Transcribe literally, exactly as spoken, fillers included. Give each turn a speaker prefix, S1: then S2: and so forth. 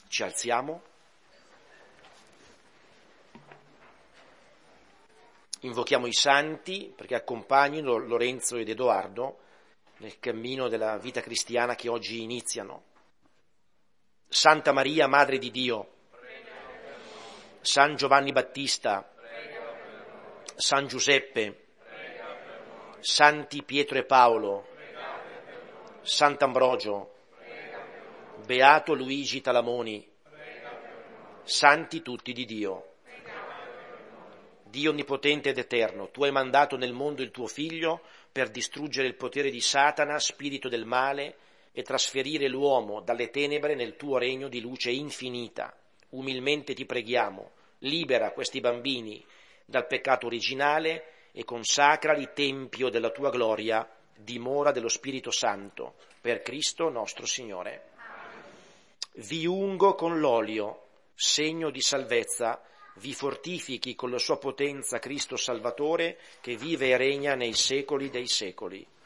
S1: Ci alziamo. Invochiamo i santi perché accompagnino Lorenzo ed Edoardo nel cammino della vita cristiana che oggi iniziano. Santa Maria, Madre di Dio, San Giovanni Battista, San Giuseppe, Santi Pietro e Paolo, Sant'Ambrogio, Beato Luigi Talamoni, Santi tutti di Dio. Dio onnipotente ed eterno, tu hai mandato nel mondo il tuo Figlio per distruggere il potere di Satana, spirito del male, e trasferire l'uomo dalle tenebre nel tuo regno di luce infinita. Umilmente ti preghiamo, libera questi bambini dal peccato originale e consacrali tempio della tua gloria, dimora dello Spirito Santo, per Cristo nostro Signore. Vi ungo con l'olio, segno di salvezza, vi fortifichi con la sua potenza Cristo Salvatore, che vive e regna nei secoli dei secoli.